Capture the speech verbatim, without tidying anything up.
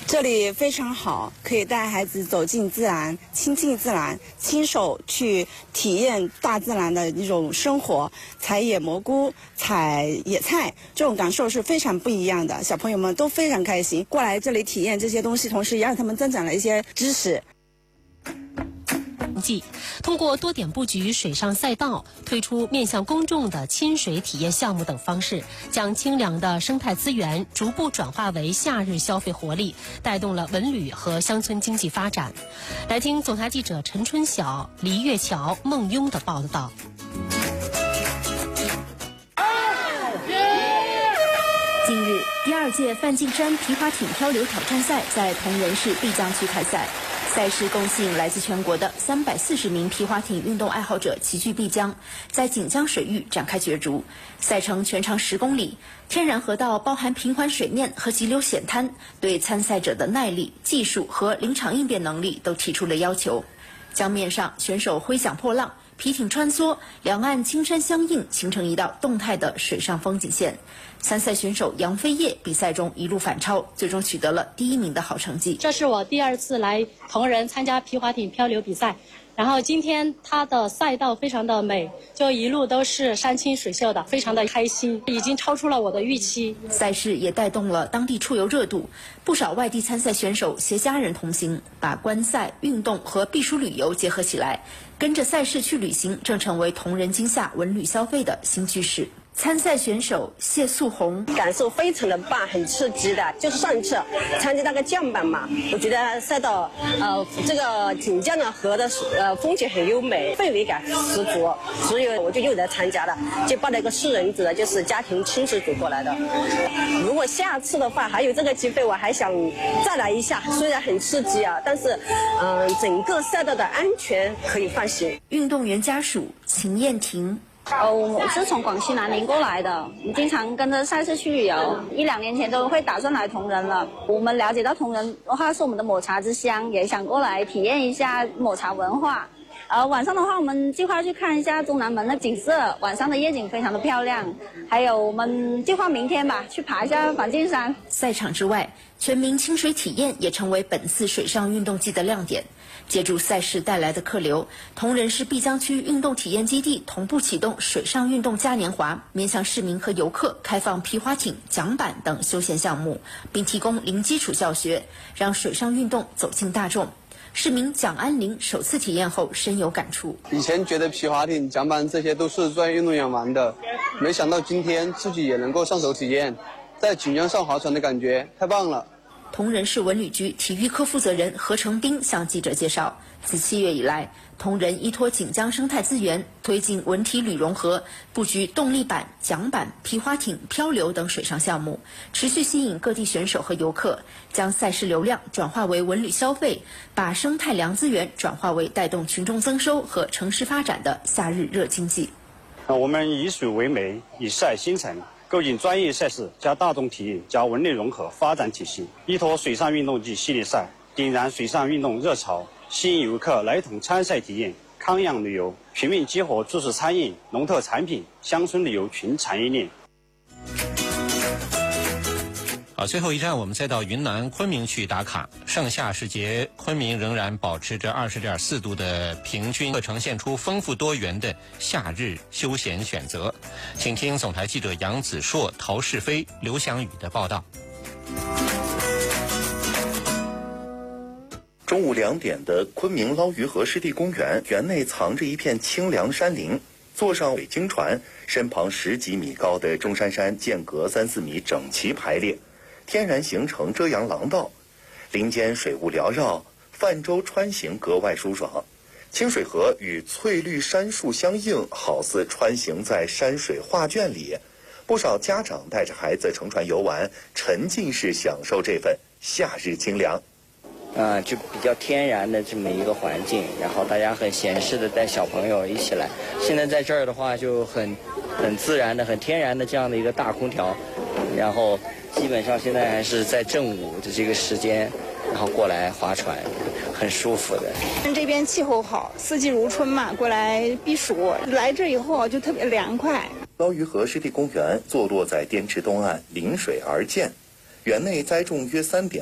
这里非常好，可以带孩子走进自然，亲近自然，亲手去体验大自然的一种生活，采野蘑菇、采野菜，这种感受是非常不一样的。小朋友们都非常开心，过来这里体验这些东西，同时也让他们增长了一些知识。 通过多点布局水上赛道，推出面向公众的亲水体验项目等方式，将清凉的生态资源逐步转化为夏日消费活力，带动了文旅和乡村经济发展。来听总台记者陈春晓、黎月桥、孟雍的报道。 近日，第二届梵净山皮划艇漂流挑战赛在铜仁市碧江区开赛。赛事共吸引来自全国的三百四十名皮划艇运动爱好者齐聚碧江，在锦江水域展开角逐。赛程全长十公里，天然河道包含平缓水面和急流险滩，对参赛者的耐力、技术和临场应变能力都提出了要求。江面上，选手挥桨破浪，皮艇穿梭，两岸青山相映，形成一道动态的水上风景线。参赛选手杨飞叶比赛中一路反超，最终取得了第一名的好成绩。 这是我第二次来铜仁参加皮划艇漂流比赛，然后今天它的赛道非常的美，就一路都是山清水秀的，非常的开心，已经超出了我的预期。 赛事也带动了当地出游热度，不少外地参赛选手携家人同行，把观赛、运动和避暑旅游结合起来，跟着赛事去旅行，正成为铜仁今夏文旅消费的新趋势。参赛选手谢素红感受非常的棒，很刺激的。就是上次参加那个降板嘛，我觉得赛道呃这个锦江的河的呃风景很优美，氛围感十足，所以我就又来参加了，就报了一个四人组的，就是家庭亲子组过来的。如果下次的话还有这个机会，我还想再来一下。虽然很刺激啊，但是嗯、呃、整个赛道的安全可以放心。 运动员家属秦燕婷。 哦，我是从广西南宁过来的，我们经常跟着赛事去旅游，一两年前都会打算来铜仁了。我们了解到铜仁的话是我们的抹茶之乡，也想过来体验一下抹茶文化。呃，晚上的话，我们计划去看一下中南门的景色，晚上的夜景非常的漂亮。还有，我们计划明天吧，去爬一下梵净山。 赛场之外，全民清水体验也成为本次水上运动季的亮点。借助赛事带来的客流，铜仁市碧江区运动体验基地同步启动水上运动嘉年华，面向市民和游客开放皮划艇、桨板等休闲项目，并提供零基础教学，让水上运动走进大众。市民蒋安林首次体验后深有感触。 以前觉得皮划艇、桨板这些都是专业运动员玩的，没想到今天自己也能够上手体验，在锦江上划船的感觉太棒了。 铜仁市文旅局体育科负责人何成斌向记者介绍，自七月以来，铜仁依托锦江生态资源，推进文体旅融合，布局动力板、桨板、皮划艇、漂流等水上项目，持续吸引各地选手和游客，将赛事流量转化为文旅消费，把生态粮资源转化为带动群众增收和城市发展的夏日热经济。 我们以水为媒，以赛兴城，构建专业赛事加大众体育加文旅融合发展体系，依托水上运动季系列赛，点燃水上运动热潮，吸引游客来同参赛体验，康养旅游，全面结合知识餐饮、农特产品、乡村旅游全产业链。 好，最后一站我们再到云南昆明去打卡。盛夏时节，昆明仍然保持着二十点四度的平均，呈现出丰富多元的夏日休闲选择。请听总台记者杨子硕、陶世飞、刘翔宇的报道。 中午两点的昆明捞鱼河湿地公园，园内藏着一片清凉山林。坐上水晶船，身旁十几米高的中山山间隔三四米整齐排列，天然形成遮阳廊道，林间水雾缭绕，泛舟穿行格外舒爽。清水河与翠绿杉树相映，好似穿行在山水画卷里。不少家长带着孩子乘船游玩，沉浸式享受这份夏日清凉。 啊、呃，就比较天然的这么一个环境，然后大家很闲适的带小朋友一起来。现在在这儿的话，就很很自然的、很天然的这样的一个大空调，然后基本上现在还是在正午的这个时间，然后过来划船，很舒服的。 这边气候好，四季如春嘛，过来避暑。来这以后就特别凉快。 捞鱼河湿地公园坐落在滇池东岸，临水而建。园内栽种约三点